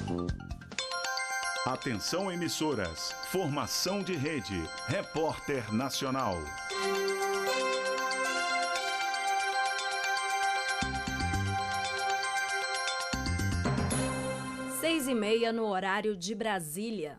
Atenção emissoras, formação de rede, Repórter Nacional. 6h30 no horário de Brasília.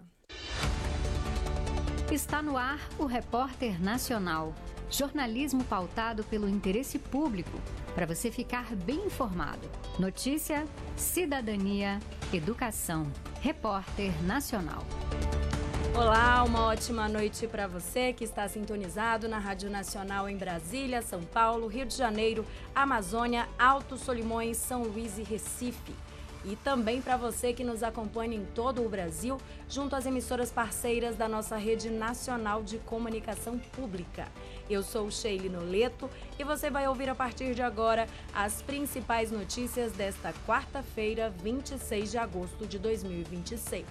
Está no ar o Repórter Nacional. Jornalismo pautado pelo interesse público, para você ficar bem informado. Notícia, cidadania, educação. Repórter Nacional. Olá, uma ótima noite para você que está sintonizado na Rádio Nacional em Brasília, São Paulo, Rio de Janeiro, Amazônia, Alto Solimões, São Luís e Recife. E também para você que nos acompanha em todo o Brasil, junto às emissoras parceiras da nossa Rede Nacional de Comunicação Pública. Eu sou Sheila Noleto e você vai ouvir a partir de agora as principais notícias desta quarta-feira, 26 de agosto de 2026.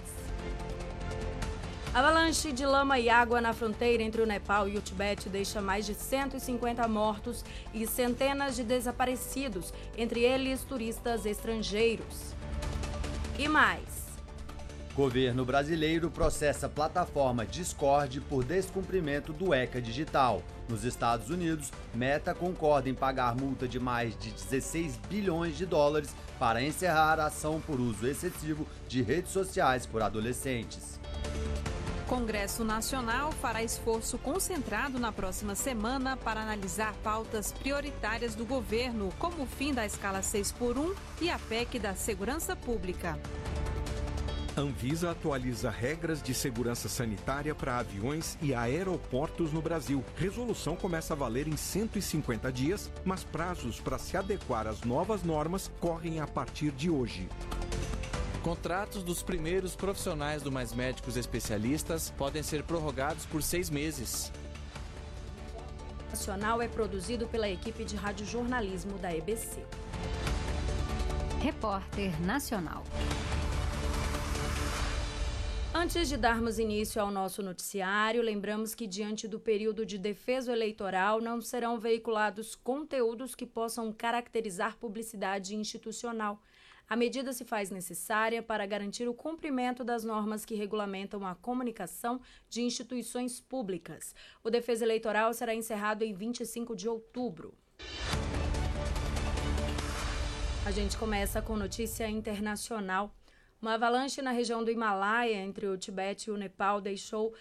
Avalanche de lama e água na fronteira entre o Nepal e o Tibete deixa mais de 150 mortos e centenas de desaparecidos, entre eles turistas estrangeiros. E mais. Governo brasileiro processa plataforma Discord por descumprimento do ECA digital. Nos Estados Unidos, Meta concorda em pagar multa de mais de 16 bilhões de dólares para encerrar a ação por uso excessivo de redes sociais por adolescentes. Congresso Nacional fará esforço concentrado na próxima semana para analisar pautas prioritárias do governo, como o fim da escala 6x1 e a PEC da segurança pública. Anvisa atualiza regras de segurança sanitária para aviões e aeroportos no Brasil. Resolução começa a valer em 150 dias, mas prazos para se adequar às novas normas correm a partir de hoje. Contratos dos primeiros profissionais do Mais Médicos Especialistas podem ser prorrogados por 6 meses. O Nacional é produzido pela equipe de radiojornalismo da EBC. Repórter Nacional. Antes de darmos início ao nosso noticiário, lembramos que diante do período de defeso eleitoral não serão veiculados conteúdos que possam caracterizar publicidade institucional. A medida se faz necessária para garantir o cumprimento das normas que regulamentam a comunicação de instituições públicas. O defeso eleitoral será encerrado em 25 de outubro. A gente começa com notícia internacional. Uma avalanche na região do Himalaia, entre o Tibete e o Nepal, deixou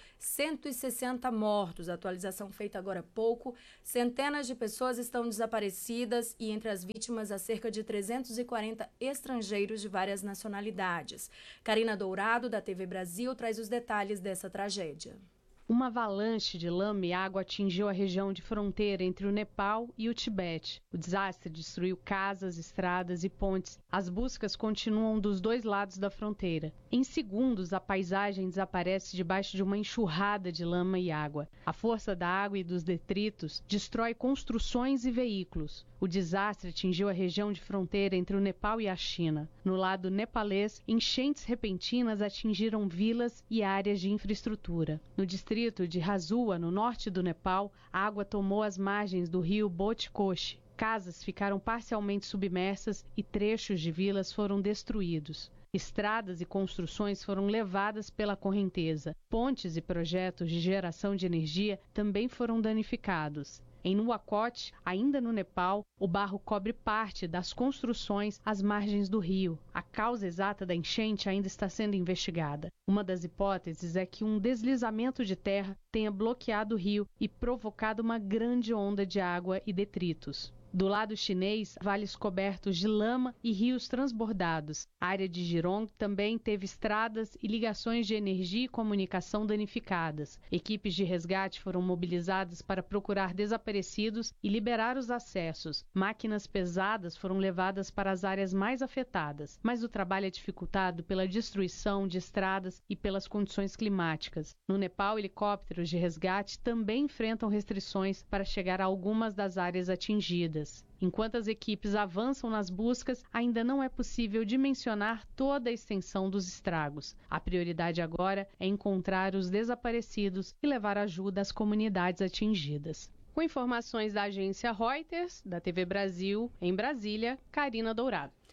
160 mortos. Atualização feita agora há pouco. Centenas de pessoas estão desaparecidas e entre as vítimas há cerca de 340 estrangeiros de várias nacionalidades. Karina Dourado, da TV Brasil, traz os detalhes dessa tragédia. Uma avalanche de lama e água atingiu a região de fronteira entre o Nepal e o Tibete. O desastre destruiu casas, estradas e pontes. As buscas continuam dos dois lados da fronteira. Em segundos, a paisagem desaparece debaixo de uma enxurrada de lama e água. A força da água e dos detritos destrói construções e veículos. O desastre atingiu a região de fronteira entre o Nepal e a China. No lado nepalês, enchentes repentinas atingiram vilas e áreas de infraestrutura. No distrito de Hazua, no norte do Nepal, a água tomou as margens do rio Botikoshi. Casas ficaram parcialmente submersas e trechos de vilas foram destruídos. Estradas e construções foram levadas pela correnteza. Pontes e projetos de geração de energia também foram danificados. Em Nuwakot, ainda no Nepal, o barro cobre parte das construções às margens do rio. A causa exata da enchente ainda está sendo investigada. Uma das hipóteses é que um deslizamento de terra tenha bloqueado o rio e provocado uma grande onda de água e detritos. Do lado chinês, vales cobertos de lama e rios transbordados. A área de Jirong também teve estradas e ligações de energia e comunicação danificadas. Equipes de resgate foram mobilizadas para procurar desaparecidos e liberar os acessos. Máquinas pesadas foram levadas para as áreas mais afetadas, mas o trabalho é dificultado pela destruição de estradas e pelas condições climáticas. No Nepal, helicópteros de resgate também enfrentam restrições para chegar a algumas das áreas atingidas. Enquanto as equipes avançam nas buscas, ainda não é possível dimensionar toda a extensão dos estragos. A prioridade agora é encontrar os desaparecidos e levar ajuda às comunidades atingidas. Com informações da agência Reuters, da TV Brasil, em Brasília, Karina Dourado.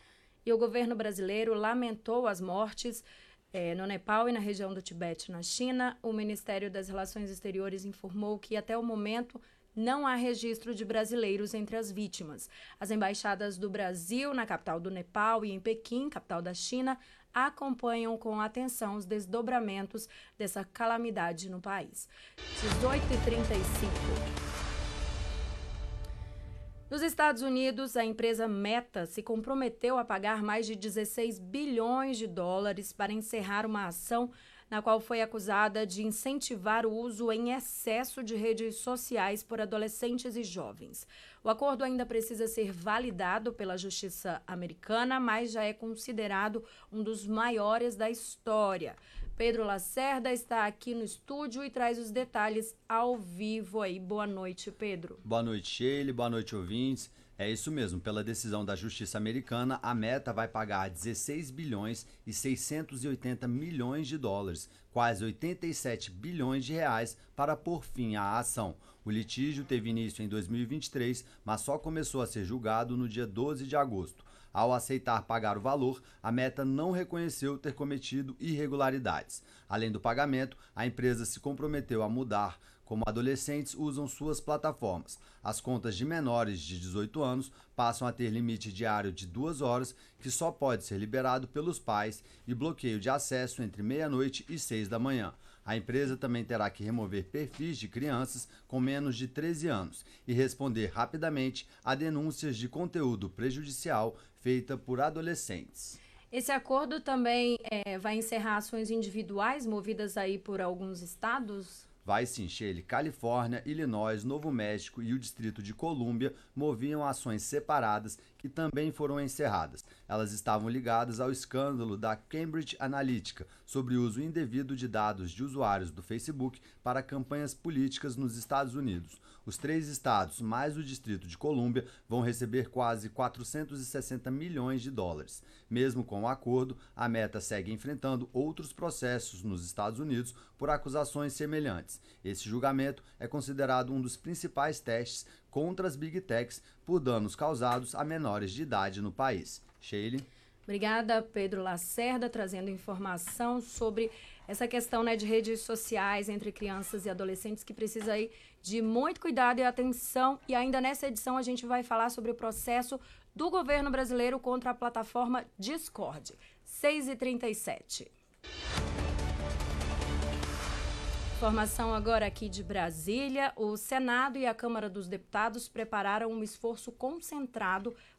E o governo brasileiro lamentou as mortes no Nepal e na região do Tibete, na China. O Ministério das Relações Exteriores informou que, até o momento, não há registro de brasileiros entre as vítimas. As embaixadas do Brasil na capital do Nepal e em Pequim, capital da China, acompanham com atenção os desdobramentos dessa calamidade no país. 18h35. Nos Estados Unidos, a empresa Meta se comprometeu a pagar mais de 16 bilhões de dólares para encerrar uma ação na qual foi acusada de incentivar o uso em excesso de redes sociais por adolescentes e jovens. O acordo ainda precisa ser validado pela Justiça americana, mas já é considerado um dos maiores da história. Pedro Lacerda está aqui no estúdio e traz os detalhes ao vivo aí. Boa noite, Pedro. Boa noite, Sheila. Boa noite, ouvintes. É isso mesmo, pela decisão da Justiça americana, a Meta vai pagar 16 bilhões e 680 milhões de dólares, quase 87 bilhões de reais, para pôr fim à ação. O litígio teve início em 2023, mas só começou a ser julgado no dia 12 de agosto. Ao aceitar pagar o valor, a Meta não reconheceu ter cometido irregularidades. Além do pagamento, a empresa se comprometeu a mudar como adolescentes usam suas plataformas. As contas de menores de 18 anos passam a ter limite diário de 2 horas, que só pode ser liberado pelos pais, e bloqueio de acesso entre meia-noite e 6 da manhã. A empresa também terá que remover perfis de crianças com menos de 13 anos e responder rapidamente a denúncias de conteúdo prejudicial feita por adolescentes. Esse acordo também vai encerrar ações individuais movidas aí por alguns estados? Vai sim, Sheila. Califórnia, Illinois, Novo México e o Distrito de Colômbia moviam ações separadas que também foram encerradas. Elas estavam ligadas ao escândalo da Cambridge Analytica sobre o uso indevido de dados de usuários do Facebook para campanhas políticas nos Estados Unidos. Os 3 estados, mais o Distrito de Colômbia, vão receber quase 460 milhões de dólares. Mesmo com o acordo, a Meta segue enfrentando outros processos nos Estados Unidos por acusações semelhantes. Esse julgamento é considerado um dos principais testes contra as Big Techs por danos causados a menores de idade no país. Sheila. Obrigada, Pedro Lacerda, trazendo informação sobre essa questão, de redes sociais entre crianças e adolescentes, que precisa aí de muito cuidado e atenção. E ainda nessa edição a gente vai falar sobre o processo do governo brasileiro contra a plataforma Discord. 6h37. Informação agora aqui de Brasília. O Senado e a Câmara dos Deputados prepararam um esforço concentrado